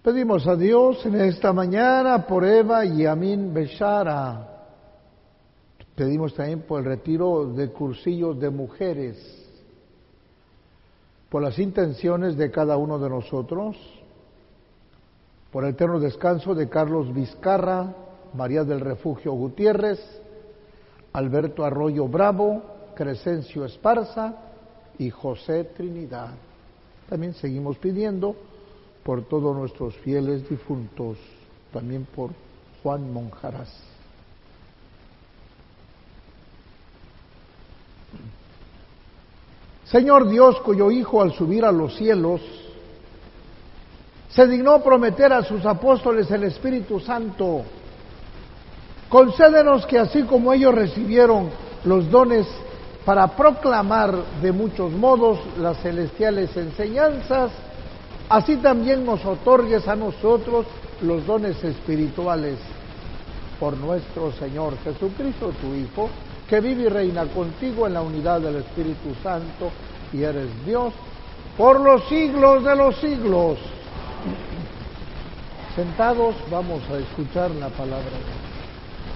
Pedimos a Dios en esta mañana por Eva y Amin Beshara. Pedimos también por el retiro de cursillos de mujeres, por las intenciones de cada uno de nosotros, por el eterno descanso de Carlos Vizcarra, María del Refugio Gutiérrez, Alberto Arroyo Bravo, Crescencio Esparza y José Trinidad. También seguimos pidiendo por todos nuestros fieles difuntos, también por Juan Monjaraz. Señor Dios, cuyo Hijo al subir a los cielos se dignó prometer a sus apóstoles el Espíritu Santo, concédenos que así como ellos recibieron los dones para proclamar de muchos modos las celestiales enseñanzas, así también nos otorgues a nosotros los dones espirituales. Por nuestro Señor Jesucristo, tu Hijo, que vive y reina contigo en la unidad del Espíritu Santo, y eres Dios por los siglos de los siglos. Sentados, vamos a escuchar la palabra de Dios.